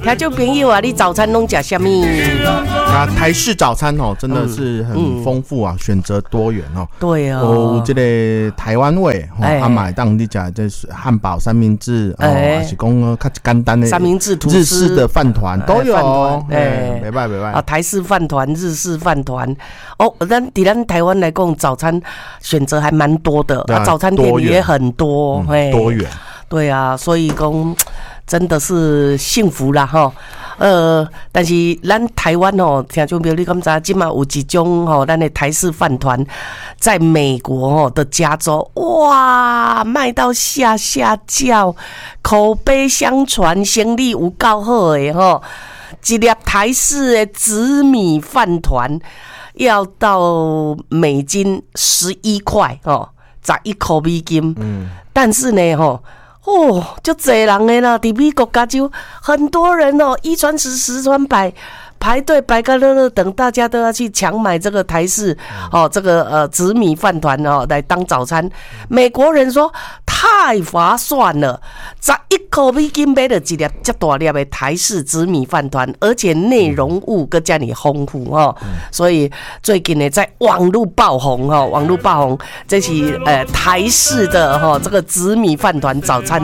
听众朋友啊，你早餐拢吃什么？ 那台式早餐哦，真的是很丰富啊，选择多元哦。 对啊， 有这个台湾味，啊买当你讲就是汉堡、三明治，还是讲较简单的三明治、吐司、 日式的饭团都有哦。没办法啊，台式饭团、日式饭团哦。咱台湾来讲，早餐选择还蛮多的，早餐店也很多， 多元。 对啊，所以讲真的是幸福啦哈。但是咱台湾哦，听众朋友你敢知？今嘛有一种吼，咱的台式饭团，在美国的加州，哇，卖到下叫，口碑相传，生意有够好的吼。一粒台式的紫米饭团要到美金11块哦，11块美金。但是呢吼。就多人的啦！伫美国加州，很多人哦，一传十，十传百，排队排个热热，等大家都要去抢买这个台式这个紫米饭团来当早餐。美国人说太划算了，11块美金买了一粒这大粒的台式紫米饭团，而且内容物更加你丰富所以最近呢在网络爆红这是台式的这个紫米饭团早餐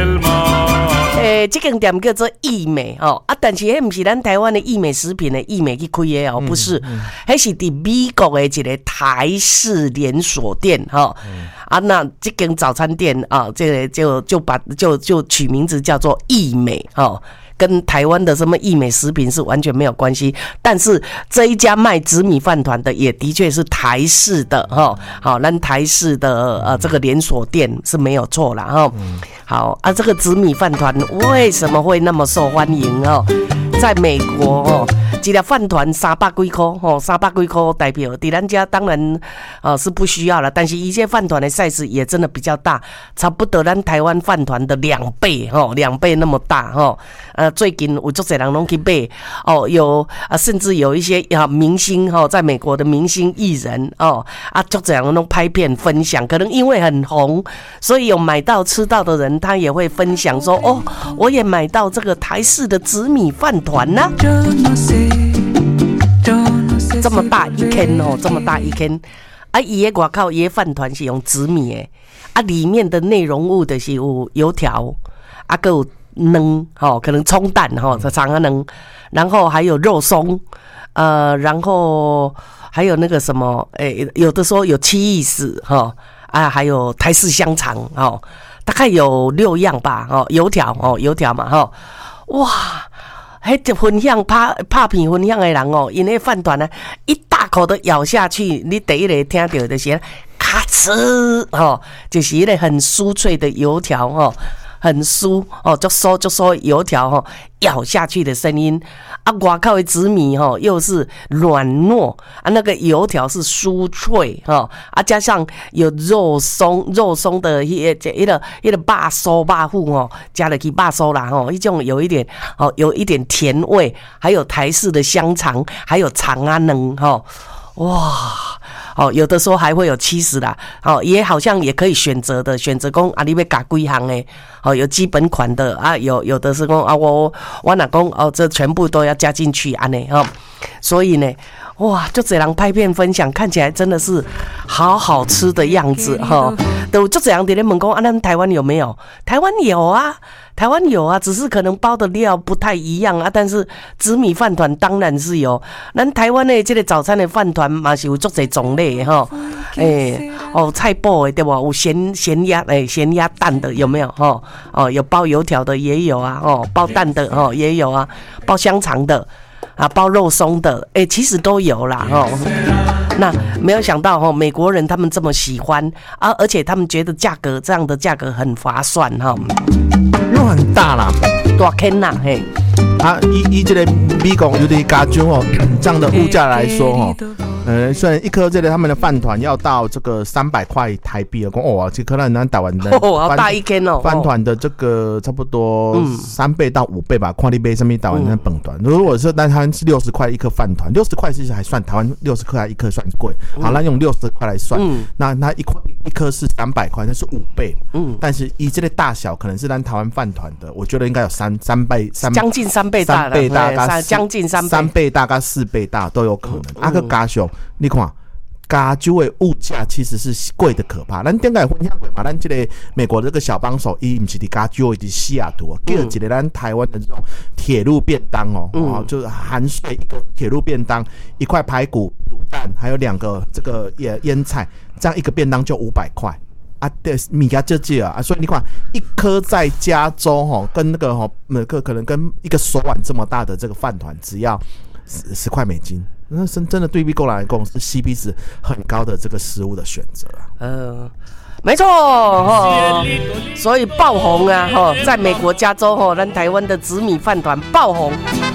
这间店叫做益美但是迄不是咱台湾的益美食品的益美去开的不是，迄是伫美国的一个台式连锁店那这间早餐店这个就取名字叫做益美跟台湾的什么益美食品是完全没有关系，但是这一家卖紫米饭团的也的确是台式的好，咱台式的这个连锁店是没有错啦好这个紫米饭团为什么会那么受欢迎在美国一粒饭团300几块300几块代表在咱家当然是不需要了，但是一些饭团的 size 也真的比较大，差不多咱台湾饭团的2倍2倍那么大最近有很多人都去买有甚至有一些明星在美国的明星艺人很多人都拍片分享，可能因为很红，所以有买到吃到的人他也会分享说我也买到这个台式的紫米饭团呢这么大一坑这么大一坑它的外口它的饭团是用紫米的里面的内容物就是有油条还有蛋可能葱蛋长啊蛋，然后还有肉松然后还有那个什么有的时候有cheese还有台式香肠大概有6样吧油条嘛哇迄分享拍片分享的人因为饭团呢一大口的咬下去，你第一个听到的是咔哧就是一个很酥脆的油条很酥就酥油条咬下去的声音外口的紫米又是软糯那个油条是酥脆加上有肉松的那个肉酥肉加了去肉酥啦一种有一点甜味，还有台式的香肠，还有长啊蛋哇有的时候还会有70啦也好像也可以选择说你要加几项的有基本款的有的是说我若说这全部都要加进去所以呢哇就这样拍片分享，看起来真的是好好吃的样子都就这样在那问说咱台湾有没有？台湾有啊，只是可能包的料不太一样但是紫米饭团当然是有，咱台湾的这个早餐的饭团嘛是有很多种类菜脯的对吧？有咸鸭蛋的有没有有包油条的也有包蛋的也有包香肠的包肉松的其实都有啦那没有想到美国人他们这么喜欢而且他们觉得这样的价格很划算又很大啦， 大坑啦嘿以这个美国尤其加州这样的物价来说虽然一颗这个他们的饭团要到这个300块台币了，哇，这可能咱台湾的好大一根哦， 饭团的这个差不多3倍到5倍吧，看你买什么台湾的饭团。如果是但台湾是60块一颗饭团，60块其实还算台湾60块一颗算贵。好，那用60块来算，那一颗是300块，那是5倍。但是以这个大小，可能是咱台湾饭团的，我觉得应该有三倍， 将近3倍大了，将近3倍， 大概4倍大都有可能。个加上你看。加州的物价其实是贵的可怕。咱顶个分享过嘛，咱这个美国这个小帮手，伊不是伫加州，伊伫西雅图，叫一个咱台湾的这种铁路便当哦，就是含税一个铁路便当，1块排骨、卤蛋，还有2个这个腌菜，这样一个便当就500块。啊，对，米家这些啊，所以你看，一颗在加州跟那个可能跟一个手腕这么大的这个饭团，只要10块美金。那真的对比过来讲是 CP 值很高的这个食物的选择啊。 没错所以爆红啊在美国加州咱台湾的紫米饭团爆红。